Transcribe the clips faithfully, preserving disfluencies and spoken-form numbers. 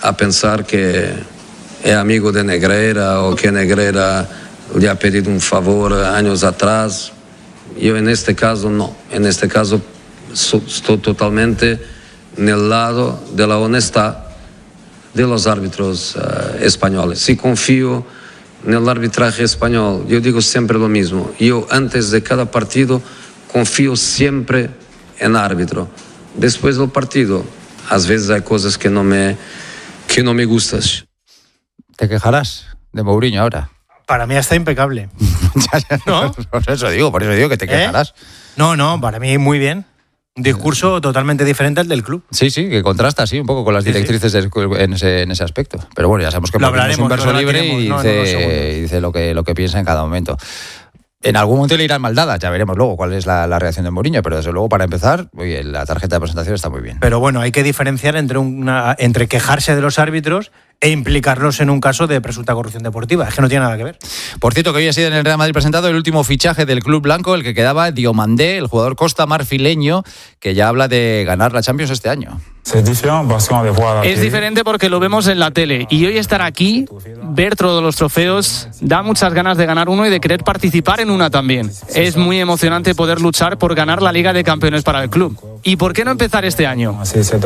a pensar que es amigo de Negreira o que Negreira le ha pedido un favor años atrás. Yo en este caso no, en este caso so, estoy totalmente en el lado de la honestidad de los árbitros uh, españoles. Si confío en el arbitraje español, yo digo siempre lo mismo. Yo antes de cada partido confío siempre en árbitro. Después del partido, a veces hay cosas que no me, que no me gustan. ¿Te quejarás de Mourinho ahora? Para mí está impecable. ya, ya, ¿no? Por eso digo, por eso digo que te quejarás. ¿Eh? No, no, para mí muy bien. Un discurso totalmente diferente al del club. Sí, sí, que contrasta así un poco con las directrices sí, sí. De, en, ese, en ese aspecto. Pero bueno, ya sabemos que es un verso libre y dice, no, no, dice lo, que, lo que piensa en cada momento. En algún momento le irán mal dadas, ya veremos luego cuál es la, la reacción de Mourinho, pero desde luego para empezar, oye, la tarjeta de presentación está muy bien. Pero bueno, hay que diferenciar entre, una, entre quejarse de los árbitros e implicarlos en un caso de presunta corrupción deportiva. Es que no tiene nada que ver. Por cierto, que hoy ha sido en el Real Madrid presentado el último fichaje del club blanco, el que quedaba Diomandé, el jugador costa marfileño, que ya habla de ganar la Champions este año. Es diferente porque lo vemos en la tele y hoy estar aquí, ver todos los trofeos, da muchas ganas de ganar uno y de querer participar en una también. Es muy emocionante poder luchar por ganar la Liga de Campeones para el club. ¿Y por qué no empezar este año?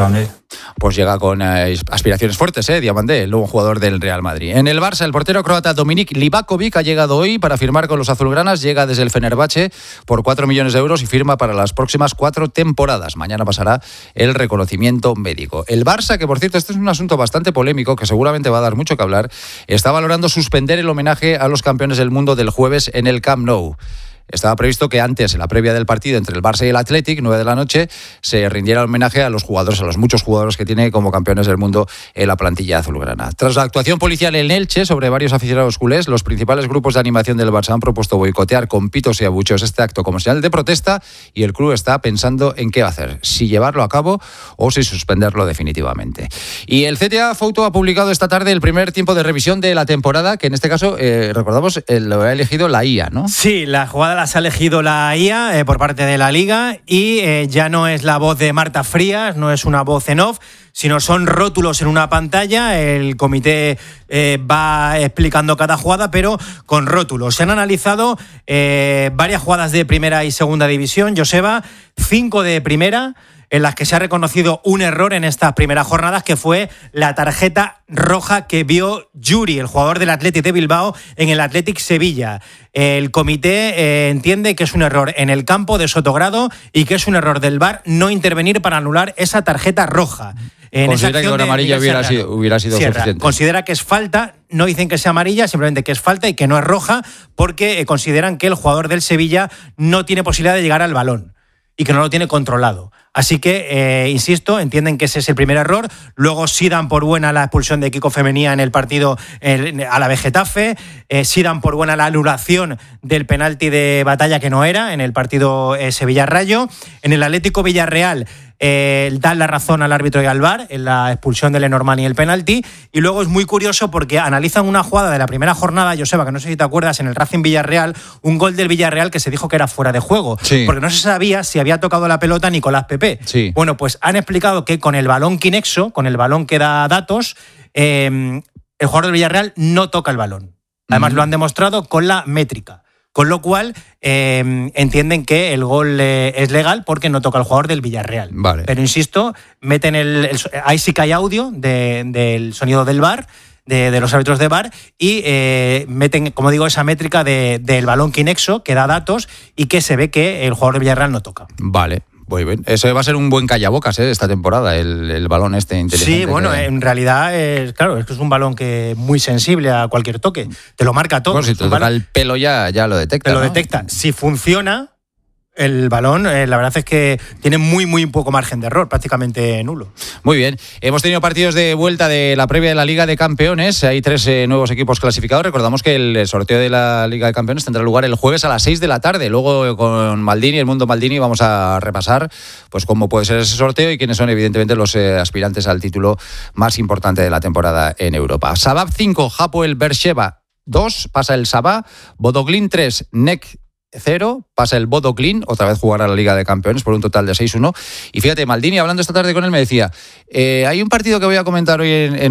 Pues llega con eh, aspiraciones fuertes, ¿eh? Diomandé, el nuevo jugador del Real Madrid. En el Barça, el portero croata Dominik Livakovic ha llegado hoy para firmar con los azulgranas. Llega desde el Fenerbahce por cuatro millones de euros y firma para las próximas cuatro temporadas. Mañana pasará el reconocimiento médico. El Barça, que por cierto, este es un asunto bastante polémico que seguramente va a dar mucho que hablar, está valorando suspender el homenaje a los campeones del mundo del jueves en el Camp Nou. Estaba previsto que antes, en la previa del partido entre el Barça y el Athletic, nueve de la noche, se rindiera homenaje a los jugadores, a los muchos jugadores que tiene como campeones del mundo en la plantilla azulgrana. Tras la actuación policial en Elche sobre varios aficionados culés, los principales grupos de animación del Barça han propuesto boicotear con pitos y abucheos este acto como señal de protesta y el club está pensando en qué va a hacer, si llevarlo a cabo o si suspenderlo definitivamente. Y el C T A Photo ha publicado esta tarde el primer tiempo de revisión de la temporada, que en este caso, eh, recordamos, eh, lo ha elegido la I A, ¿no? Sí, la jugada las ha elegido la I A eh, por parte de la Liga y eh, ya no es la voz de Marta Frías, no es una voz en off, sino son rótulos en una pantalla. El comité eh, va explicando cada jugada, pero con rótulos. Se han analizado eh, varias jugadas de primera y segunda división, Joseba, cinco de primera, en las que se ha reconocido un error en estas primeras jornadas, que fue la tarjeta roja que vio Yuri, el jugador del Athletic de Bilbao, en el Athletic Sevilla. El comité eh, entiende que es un error en el campo de Sotogrado y que es un error del V A R no intervenir para anular esa tarjeta roja. En Considera esa que una amarilla hubiera sido, hubiera sido suficiente. Considera que es falta, no dicen que sea amarilla, simplemente que es falta y que no es roja, porque eh, consideran que el jugador del Sevilla no tiene posibilidad de llegar al balón y que no lo tiene controlado. Así que, eh, insisto, entienden que ese es el primer error. Luego sí dan por buena la expulsión de Kiko Femenía en el partido eh, a la Getafe. Eh, sí dan por buena la anulación del penalti de Batalla, que no era, en el partido eh, Sevilla-Rayo. En el Atlético Villarreal eh, dan la razón al árbitro y al V A R en la expulsión de Lenormand y el penalti. Y luego es muy curioso porque analizan una jugada de la primera jornada, Joseba, que no sé si te acuerdas, en el Racing Villarreal, un gol del Villarreal que se dijo que era fuera de juego. Sí. Porque no se sabía si había tocado la pelota Nicolás Pepe. Sí. Bueno, pues han explicado que con el balón Kinexo, con el balón que da datos, eh, el jugador del Villarreal no toca el balón. Además, mm. lo han demostrado con la métrica. Con lo cual, eh, entienden que el gol eh, es legal porque no toca el jugador del Villarreal. Vale. Pero insisto, meten el, el, ahí sí que hay audio de, del sonido del V A R, de, de los árbitros de V A R, y eh, meten, como digo, esa métrica de, del balón Kinexo, que da datos y que se ve que el jugador del Villarreal no toca. Vale. Muy bien. Eso va a ser un buen callabocas ¿eh? esta temporada, el, el balón este inteligente. Sí, bueno, que... en realidad, es, claro, es que es un balón que es muy sensible a cualquier toque. Te lo marca todo. Bueno, si te toca el pelo ya, ya lo detecta. Te lo ¿no? detecta. Si funciona, el balón, eh, la verdad es que tiene muy, muy poco margen de error, prácticamente nulo. Muy bien. Hemos tenido partidos de vuelta de la previa de la Liga de Campeones. Hay tres eh, nuevos equipos clasificados. Recordamos que el sorteo de la Liga de Campeones tendrá lugar el jueves a las seis de la tarde. Luego con Maldini, el Mundo Maldini, vamos a repasar pues cómo puede ser ese sorteo y quiénes son evidentemente los eh, aspirantes al título más importante de la temporada en Europa. Sabab cinco, Hapoel Beersheva dos, pasa el Sabah. Bodoglin tres, Nek cero, pasa el Bodo Glimt, otra vez jugará la Liga de Campeones por un total de seis uno. Y fíjate, Maldini, hablando esta tarde con él, me decía, eh, hay un partido que voy a comentar hoy en, en